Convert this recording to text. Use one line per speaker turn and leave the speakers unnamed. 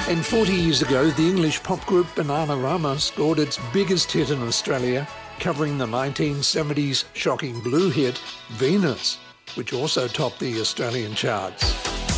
And 40 years ago, the English pop group Bananarama scored its biggest hit in Australia, covering the 1970s shocking blue hit Venus, which also topped the Australian charts.